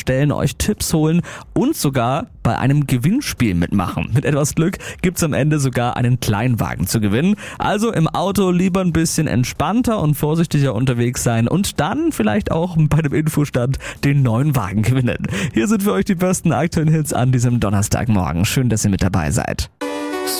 stellen, euch Tipps holen und sogar bei einem Gewinnspiel mitmachen. Mit etwas Glück gibt's am Ende sogar einen Kleinwagen zu gewinnen. Also im Auto lieber ein bisschen entspannter und vorsichtiger unterwegs sein und dann vielleicht auch bei dem Infostand den neuen Wagen gewinnen. Hier sind für euch die besten aktuellen Hits an diesem Donnerstagmorgen. Schön, dass ihr mit dabei seid.